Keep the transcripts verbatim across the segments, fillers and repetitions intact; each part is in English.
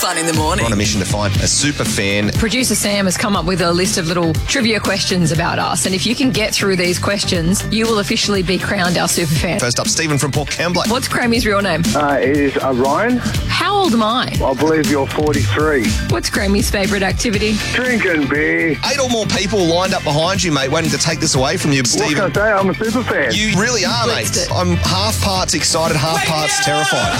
Fun in the morning. We're on a mission to find a super fan. Producer Sam has come up with a list of little trivia questions about us, and if you can get through these questions, you will officially be crowned our super fan. First up, Stephen from Port Kembla. What's Cramy's real name? Uh, it is uh, Ryan. How old am I? I believe you're forty-three. What's Cramy's favourite activity? Drinking beer. Eight or more people lined up behind you, mate, waiting to take this away from you, What Stephen. can I say? I'm a super fan. You really are, Blitzed mate. it. I'm half parts excited, half parts terrified.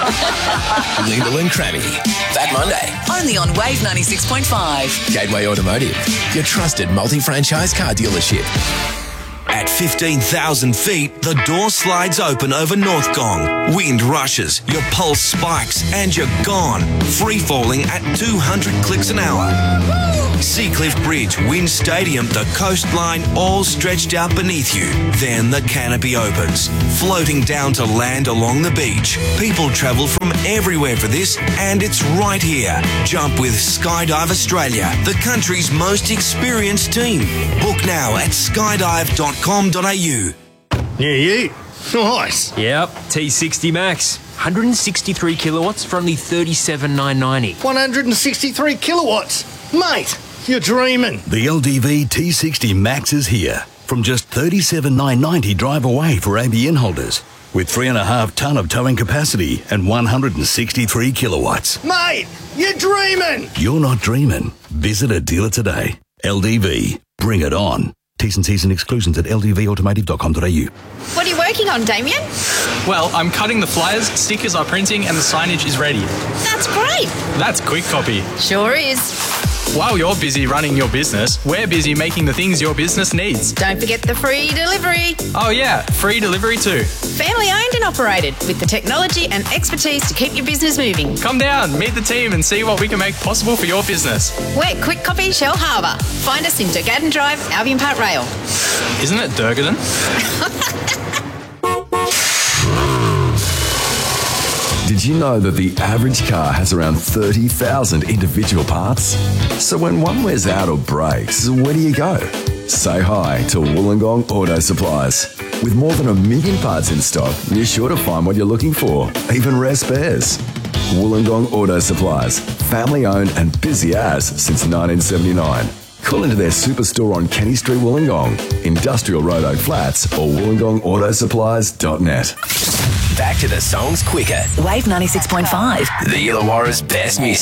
Lingle and Crammy. That Monday. Only on Wave ninety-six point five. Gateway Automotive, your trusted multi-franchise car dealership. At fifteen thousand feet, the door slides open over North Gong. Wind rushes, your pulse spikes, and you're gone. Free falling at two hundred clicks an hour. Seacliff Bridge, Wind Stadium, the coastline, all stretched out beneath you. Then the canopy opens, floating down to land along the beach. People travel from everywhere for this, and it's right here. Jump with Skydive Australia, the country's most experienced team. Book now at skydive dot com dot a u. Yeah, yeah. Nice. Yep, T sixty Max. one hundred sixty-three kilowatts for only thirty-seven thousand nine hundred ninety. one hundred sixty-three kilowatts. Mate, you're dreaming. The L D V T sixty Max is here. From just thirty-seven thousand nine hundred ninety drive away for A B N holders. With three and a half tonne of towing capacity and one hundred sixty-three kilowatts. Mate, you're dreaming. You're not dreaming. Visit a dealer today. L D V. Bring it on. T's and C's and exclusions at l d v automotive dot com dot a u. What are you working on, Damien? Well, I'm cutting the flyers, stickers are printing, and the signage is ready. That's great. That's quick copy. Sure is. While you're busy running your business, we're busy making the things your business needs. Don't forget the free delivery. Oh yeah, free delivery too. Family owned and operated with the technology and expertise to keep your business moving. Come down, meet the team and see what we can make possible for your business. We're Quick Copy Shell Harbour. Find us in Durgadden Drive, Albion Park Rail. Isn't it Durgadden? Did you know that the average car has around thirty thousand individual parts? So when one wears out or breaks, where do you go? Say hi to Wollongong Auto Supplies. With more than a million parts in stock, you're sure to find what you're looking for, even rare spares. Wollongong Auto Supplies, family owned and busy as since nineteen seventy-nine. Call into their superstore on Kenny Street, Wollongong, Industrial Road, Oak Flats, or wollongong auto supplies dot net. Back to the songs quicker. Wave ninety-six point five. The Illawarra's best music.